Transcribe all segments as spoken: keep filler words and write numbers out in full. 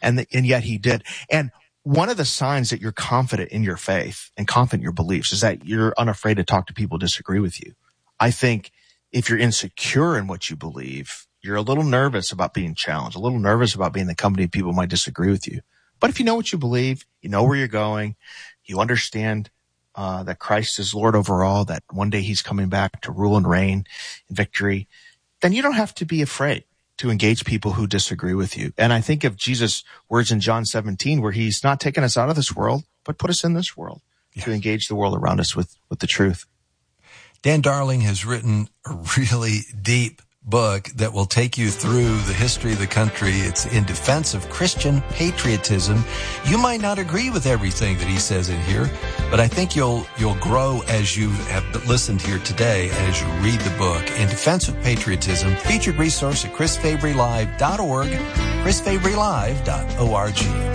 And, the, and yet he did. And one of the signs that you're confident in your faith and confident in your beliefs is that you're unafraid to talk to people who disagree with you. I think if you're insecure in what you believe, you're a little nervous about being challenged, a little nervous about being in the company of people who might disagree with you. But if you know what you believe, you know where you're going, you understand uh, that Christ is Lord over all, that one day he's coming back to rule and reign in victory, then you don't have to be afraid to engage people who disagree with you. And I think of Jesus' words in John seventeen, where he's not taken us out of this world, but put us in this world yes. to engage the world around us with, with the truth. Dan Darling has written a really deep book that will take you through the history of the country. It's in defense of Christian patriotism. You might not agree with everything that he says in here, but I think you'll you'll grow as you have listened here today and as you read the book. In Defense of Patriotism, featured resource at chris fabry live dot org, chris fabry live dot org.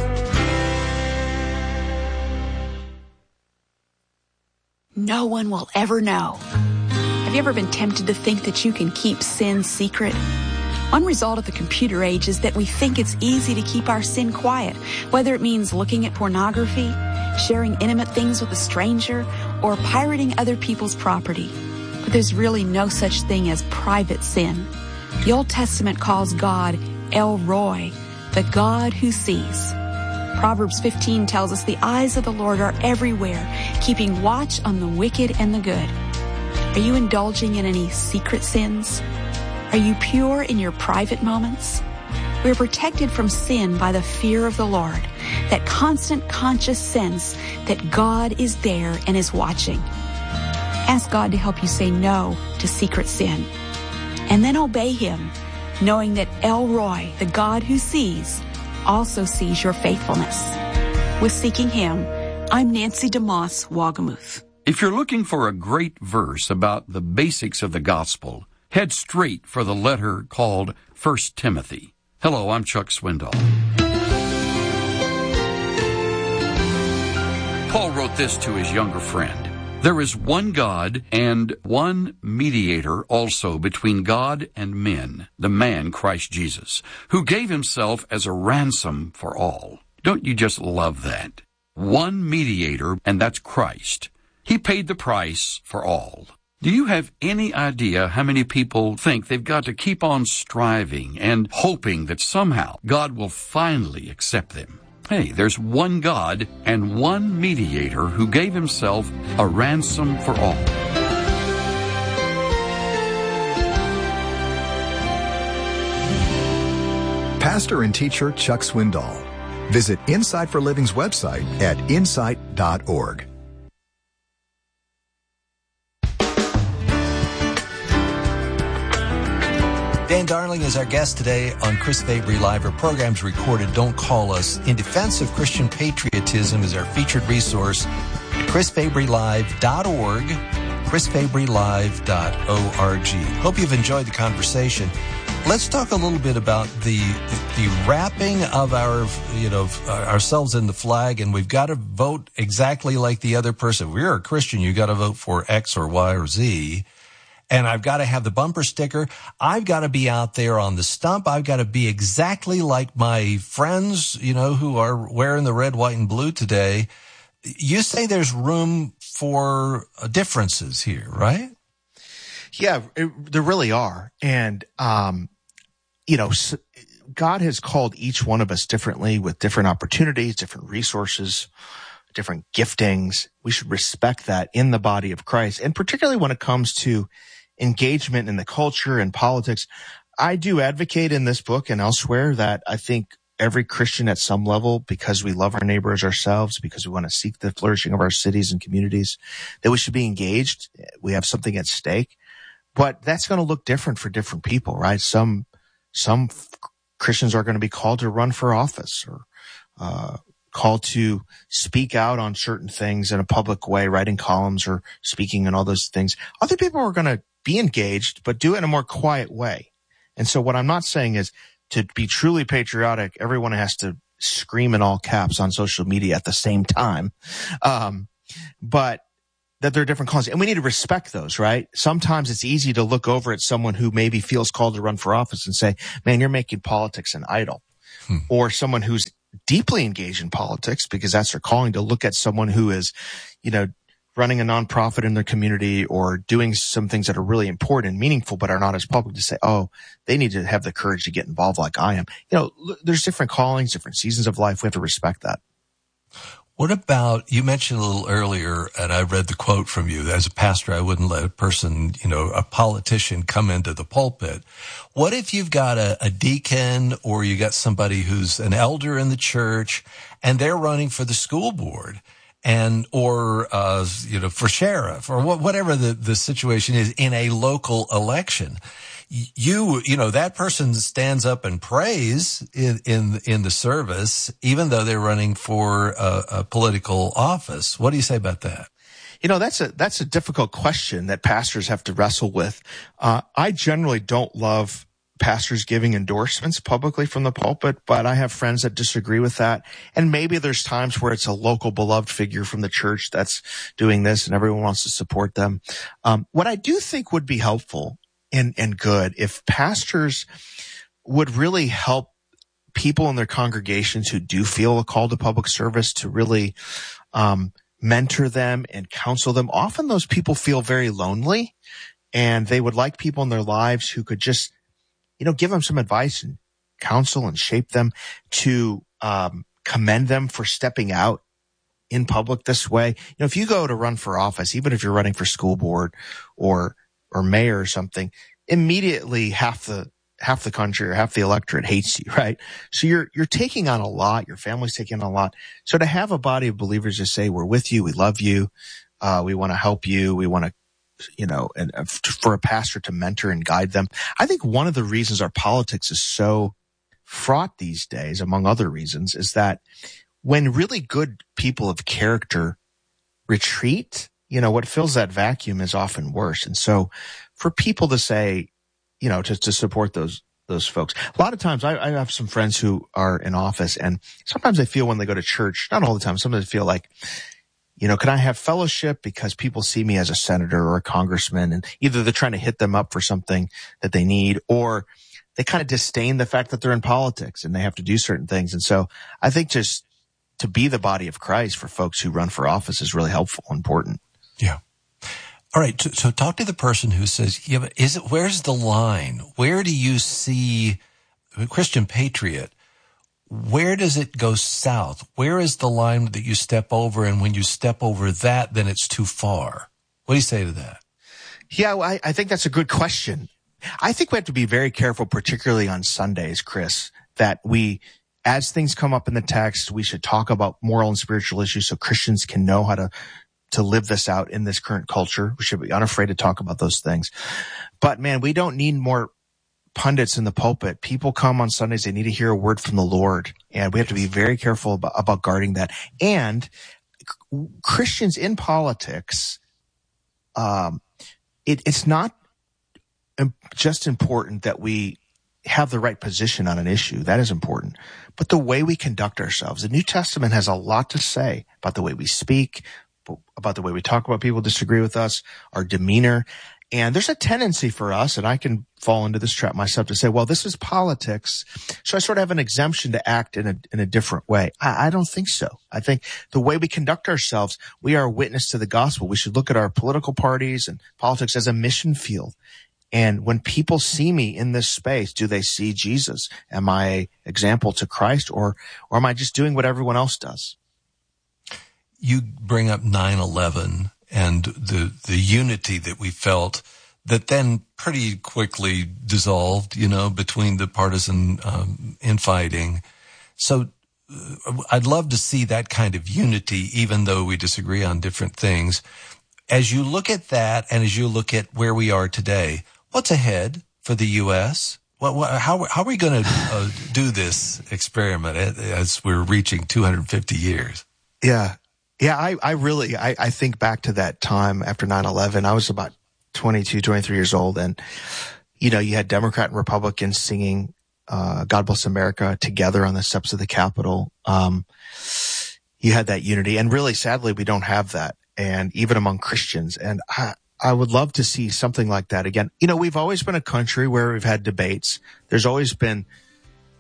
No one will ever know. Have you ever been tempted to think that you can keep sin secret? One result of the computer age is that we think it's easy to keep our sin quiet, whether it means looking at pornography, sharing intimate things with a stranger, or pirating other people's property. But there's really no such thing as private sin. The Old Testament calls God El Roi, the God who sees. Proverbs fifteen tells us the eyes of the Lord are everywhere, keeping watch on the wicked and the good. Are you indulging in any secret sins? Are you pure in your private moments? We are protected from sin by the fear of the Lord, that constant conscious sense that God is there and is watching. Ask God to help you say no to secret sin, and then obey him, knowing that El Roi, the God who sees, also sees your faithfulness. With Seeking Him, I'm Nancy DeMoss Wagamuth. If you're looking for a great verse about the basics of the gospel, head straight for the letter called First Timothy. Hello, I'm Chuck Swindoll. Paul wrote this to his younger friend. There is one God and one mediator also between God and men, the man Christ Jesus, who gave himself as a ransom for all. Don't you just love that? One mediator, and that's Christ. He paid the price for all. Do you have any idea how many people think they've got to keep on striving and hoping that somehow God will finally accept them? Hey, there's one God and one mediator who gave himself a ransom for all. Pastor and teacher Chuck Swindoll. Visit Insight for Living's website at insight dot org. Dan Darling is our guest today on Chris Fabry Live. Our program's recorded. Don't call us. In Defense of Christian Patriotism is our featured resource at chris fabry live dot org, chris fabry live dot org. Hope you've enjoyed the conversation. Let's talk a little bit about the the wrapping of our, you know, ourselves in the flag, and we've got to vote exactly like the other person. If you're a Christian, you got to vote for X or Y or Z. And I've got to have the bumper sticker. I've got to be out there on the stump. I've got to be exactly like my friends, you know, who are wearing the red, white, and blue today. You say there's room for differences here, right? Yeah, it, there really are. And, um, you know, God has called each one of us differently with different opportunities, different resources, different giftings. We should respect that in the body of Christ. And particularly when it comes to engagement in the culture and politics, I do advocate in this book and elsewhere that I think every Christian at some level, because we love our neighbors ourselves, because we want to seek the flourishing of our cities and communities, that we should be engaged. We have something at stake. But that's going to look different for different people, right? Some some Christians are going to be called to run for office or uh called to speak out on certain things in a public way, writing columns or speaking and all those things. Other people are going to be engaged, but do it in a more quiet way. And so what I'm not saying is to be truly patriotic, everyone has to scream in all caps on social media at the same time. Um, but that there are different causes, and we need to respect those, right? Sometimes it's easy to look over at someone who maybe feels called to run for office and say, man, you're making politics an idol. Hmm. Or someone who's deeply engaged in politics because that's their calling, to look at someone who is, you know, running a nonprofit in their community or doing some things that are really important and meaningful but are not as public, to say, oh, they need to have the courage to get involved like I am. You know, there's different callings, different seasons of life. We have to respect that. What about, you mentioned a little earlier, and I read the quote from you, as a pastor, I wouldn't let a person, you know, a politician come into the pulpit. What if you've got a, a deacon or you got somebody who's an elder in the church and they're running for the school board and, or, uh, you know, for sheriff or wh- whatever the, the situation is in a local election? You, you know, that person stands up and prays in, in, in the service, even though they're running for a, a political office. What do you say about that? You know, that's a, that's a difficult question that pastors have to wrestle with. Uh, I generally don't love pastors giving endorsements publicly from the pulpit, but I have friends that disagree with that. And maybe there's times where it's a local beloved figure from the church that's doing this and everyone wants to support them. Um, what I do think would be helpful and, and good if pastors would really help people in their congregations who do feel a call to public service to really, um, mentor them and counsel them. Often those people feel very lonely and they would like people in their lives who could just, you know, give them some advice and counsel and shape them, to, um, commend them for stepping out in public this way. You know, if you go to run for office, even if you're running for school board or or mayor or something, immediately half the, half the country or half the electorate hates you, right? So you're, you're taking on a lot. Your family's taking on a lot. So to have a body of believers just say, we're with you, we love you, uh, we want to help you, we want to, you know, and uh, for a pastor to mentor and guide them. I think one of the reasons our politics is so fraught these days, among other reasons, is that when really good people of character retreat, you know, what fills that vacuum is often worse. And so for people to say, you know, to, to support those, those folks, a lot of times I, I have some friends who are in office, and sometimes they feel when they go to church, not all the time, sometimes they feel like, you know, can I have fellowship because people see me as a senator or a congressman, and either they're trying to hit them up for something that they need, or they kind of disdain the fact that they're in politics and they have to do certain things. And so I think just to be the body of Christ for folks who run for office is really helpful and important. Yeah. All right. So, so talk to the person who says, yeah, but is it, where's the line? Where do you see Christian Patriot? Where does it go south? Where is the line that you step over? And when you step over that, then it's too far. What do you say to that? Yeah, well, I, I think that's a good question. I think we have to be very careful, particularly on Sundays, Chris, that we, as things come up in the text, we should talk about moral and spiritual issues so Christians can know how to to live this out in this current culture. We should be unafraid to talk about those things. But man, we don't need more pundits in the pulpit. People come on Sundays, they need to hear a word from the Lord. And we have to be very careful about, about guarding that. And Christians in politics, um, it, it's not just important that we have the right position on an issue. That is important. But the way we conduct ourselves, the New Testament has a lot to say about the way we speak, about the way we talk about people who disagree with us, our demeanor. And there's a tendency for us, and I can fall into this trap myself, to say, well, this is politics, so I sort of have an exemption to act in a in a different way. I, I don't think so. I think the way we conduct ourselves, we are a witness to the gospel. We should look at our political parties and politics as a mission field. And when people see me in this space, do they see Jesus? Am I an example to Christ, or or am I just doing what everyone else does? You bring up nine eleven and the the unity that we felt that then pretty quickly dissolved, you know, between the partisan um, infighting. So uh, I'd love to see that kind of unity, even though we disagree on different things. As you look at that, and as you look at where we are today, what's ahead for the U S? What, what, how, how are we going to uh, do this experiment as we're reaching two hundred fifty years? Yeah. Yeah, I, I really, I, I think back to that time after nine eleven. I was about twenty-two, twenty-three years old. And, you know, you had Democrat and Republicans singing, uh, God Bless America together on the steps of the Capitol. Um, you had that unity. And really, sadly, we don't have that. And even among Christians. And I, I would love to see something like that again. You know, we've always been a country where we've had debates. There's always been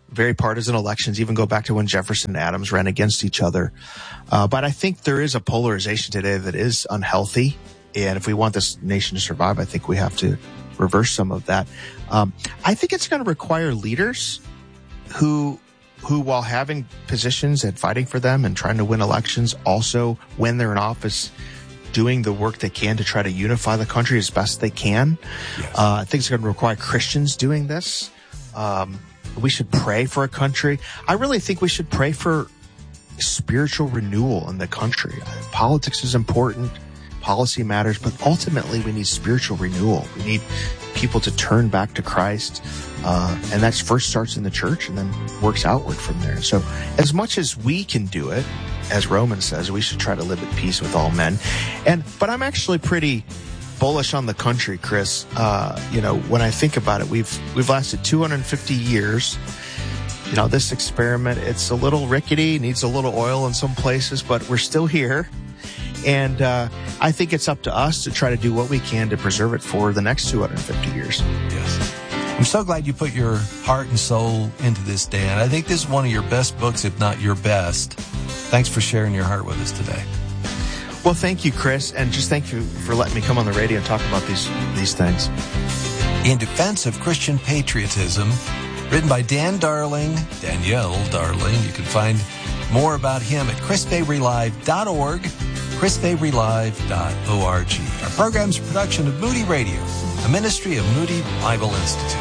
very partisan elections, even go back to when Jefferson and Adams ran against each other. Uh, but I think there is a polarization today that is unhealthy. And if we want this nation to survive, I think we have to reverse some of that. Um, I think it's going to require leaders who, who while having positions and fighting for them and trying to win elections, also when they're in office, doing the work they can to try to unify the country as best they can. Yes. Uh, I think it's going to require Christians doing this. Um, we should pray for a country. I really think we should pray for spiritual renewal in the country. Politics is important. Policy matters, but ultimately we need spiritual renewal. We need people to turn back to Christ. Uh, and that first starts in the church and then works outward from there. So as much as we can do it, as Romans says, we should try to live at peace with all men. And, but I'm actually pretty bullish on the country, Chris. Uh, you know, when I think about it, we've, we've lasted two hundred fifty years. You know, this experiment, it's a little rickety, needs a little oil in some places, but we're still here. And uh, I think it's up to us to try to do what we can to preserve it for the next two hundred fifty years. Yes. I'm so glad you put your heart and soul into this, Dan. I think this is one of your best books, if not your best. Thanks for sharing your heart with us today. Well, thank you, Chris, and just thank you for letting me come on the radio and talk about these these things. In Defense of Christian Patriotism, written by Dan Darling, Danielle Darling. You can find more about him at chris fabry live dot org, chris fabry live dot org. Our program's a production of Moody Radio, a ministry of Moody Bible Institute.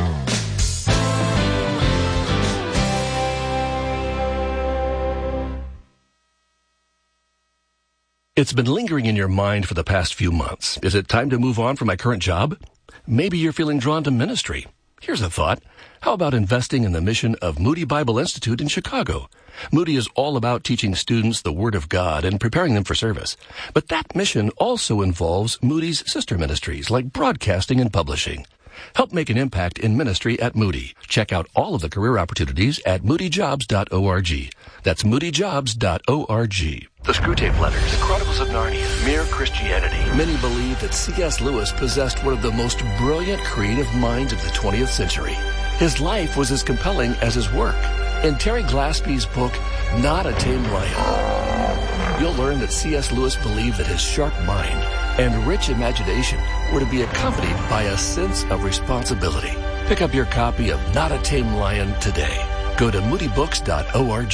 It's been lingering in your mind for the past few months. Is it time to move on from my current job? Maybe you're feeling drawn to ministry. Here's a thought. How about investing in the mission of Moody Bible Institute in Chicago? Moody is all about teaching students the Word of God and preparing them for service. But that mission also involves Moody's sister ministries like broadcasting and publishing. Help make an impact in ministry at Moody. Check out all of the career opportunities at moody jobs dot org. That's moody jobs dot org. The Screwtape Letters, The Chronicles of Narnia, Mere Christianity. Many believe that C S Lewis possessed one of the most brilliant creative minds of the twentieth century. His life was as compelling as his work. In Terry Glaspie's book, Not a Tame Lion, you'll learn that C S Lewis believed that his sharp mind and rich imagination were to be accompanied by a sense of responsibility. Pick up your copy of Not a Tame Lion today. Go to moody books dot org.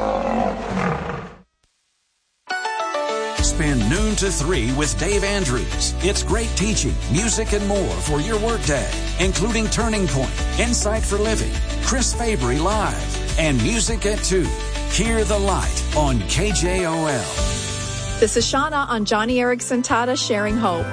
Spend noon to three with Dave Andrews. It's great teaching, music, and more for your workday, including Turning Point, Insight for Living, Chris Fabry Live, and Music at two. Hear the Light on K J O L. This is Shauna on Johnny Erickson Tata Sharing Hope.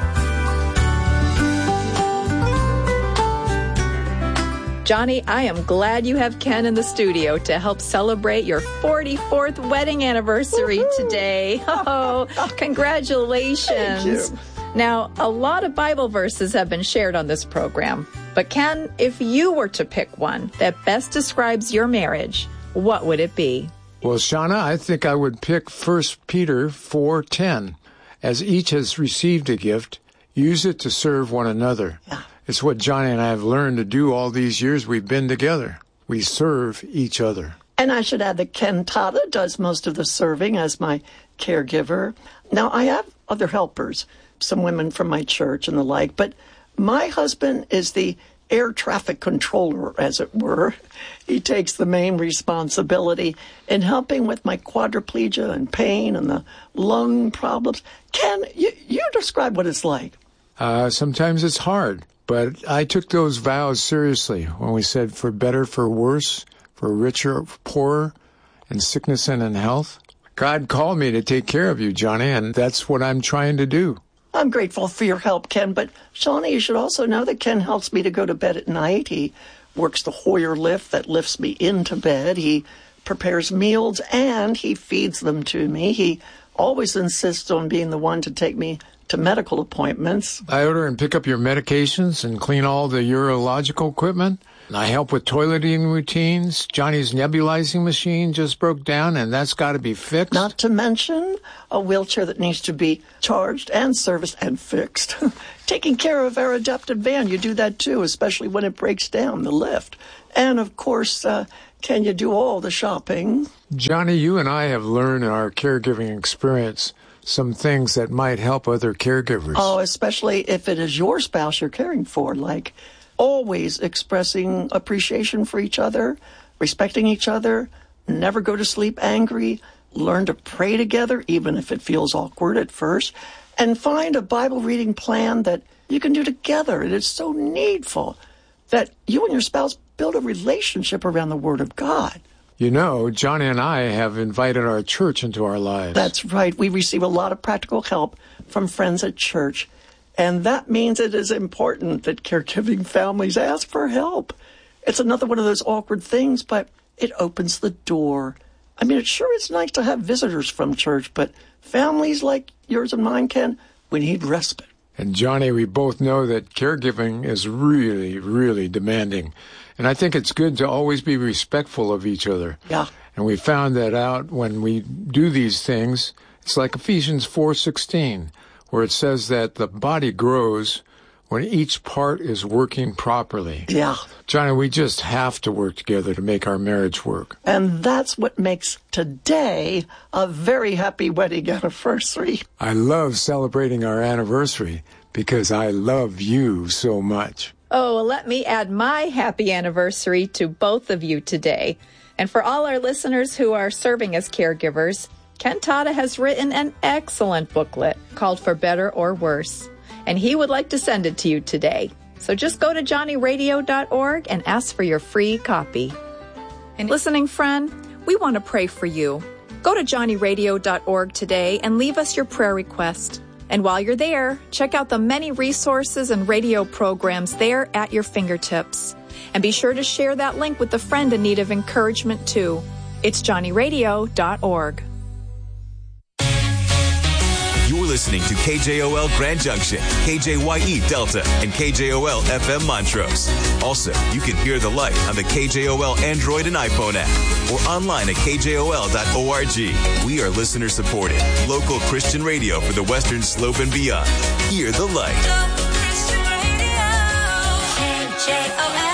Johnny, I am glad you have Ken in the studio to help celebrate your forty-fourth wedding anniversary Woo-hoo! Today. Oh, congratulations. Thank you. Now, a lot of Bible verses have been shared on this program. But Ken, if you were to pick one that best describes your marriage, what would it be? Well, Shauna, I think I would pick First Peter four ten. As each has received a gift, use it to serve one another. Yeah. It's what Johnny and I have learned to do all these years we've been together. We serve each other. And I should add that Ken Tata does most of the serving as my caregiver. Now, I have other helpers, some women from my church and the like, but my husband is the air traffic controller, as it were. He takes the main responsibility in helping with my quadriplegia and pain and the lung problems. Ken, you, you describe what it's like. Uh, sometimes it's hard, but I took those vows seriously when we said for better, for worse, for richer, for poorer, in sickness and in health. God called me to take care of you, Johnny, and that's what I'm trying to do. I'm grateful for your help, Ken, but Shawnee, you should also know that Ken helps me to go to bed at night. He works the Hoyer lift that lifts me into bed. He prepares meals, and he feeds them to me. He always insists on being the one to take me to medical appointments. I order and pick up your medications and clean all the urological equipment. And I help with toileting routines. Johnny's nebulizing machine just broke down, and that's got to be fixed. Not to mention a wheelchair that needs to be charged and serviced and fixed. Taking care of our adapted van, you do that too, especially when it breaks down, the lift. And, of course, uh, can you do all the shopping? Johnny, you and I have learned in our caregiving experience some things that might help other caregivers. Oh, especially if it is your spouse you're caring for, like always expressing appreciation for each other, respecting each other, never go to sleep angry, learn to pray together, even if it feels awkward at first, and find a Bible reading plan that you can do together. It is so needful that you and your spouse build a relationship around the Word of God. You know, Johnny and I have invited our church into our lives. That's right. We receive a lot of practical help from friends at church. And that means it is important that caregiving families ask for help. It's another one of those awkward things, but it opens the door. I mean, it's sure it's nice to have visitors from church, but families like yours and mine, Ken, we need respite. And Johnny, we both know that caregiving is really, really demanding. And I think it's good to always be respectful of each other. Yeah. And we found that out when we do these things. It's like Ephesians four sixteen, where it says that the body grows when each part is working properly. Yeah. Johnny, we just have to work together to make our marriage work. And that's what makes today a very happy wedding anniversary. I love celebrating our anniversary because I love you so much. Oh, well, let me add my happy anniversary to both of you today. And for all our listeners who are serving as caregivers, Ken Tada has written an excellent booklet called For Better or Worse, and he would like to send it to you today. So just go to johnny radio dot org and ask for your free copy. And listening friend, we want to pray for you. Go to johnny radio dot org today and leave us your prayer request. And while you're there, check out the many resources and radio programs there at your fingertips. And be sure to share that link with a friend in need of encouragement too. It's johnny radio dot org. You're listening to K J O L Grand Junction, K J Y E Delta, and K J O L F M Montrose. Also, you can hear the light on the K J O L Android and iPhone app or online at k j o l dot org. We are listener supported, local Christian radio for the Western Slope and beyond. Hear the light. Christian Radio, K J O L.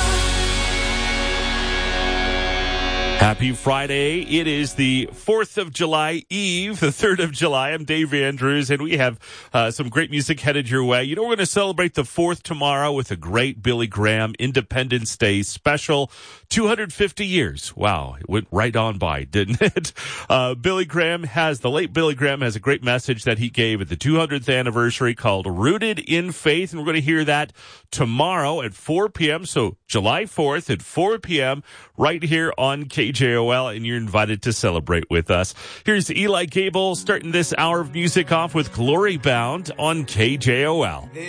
Happy Friday. It is the fourth of July Eve, the third of July. I'm Dave Andrews, and we have uh, some great music headed your way. You know, we're going to celebrate the fourth tomorrow with a great Billy Graham Independence Day special. two hundred fifty years. Wow, it went right on by, didn't it? Uh, Billy Graham has, the late Billy Graham has a great message that he gave at the two hundredth anniversary called Rooted in Faith, and we're going to hear that tomorrow at four p.m., so July fourth at four p.m., right here on K J O L, and you're invited to celebrate with us. Here's Eli Gable starting this hour of music off with Glory Bound on K J O L.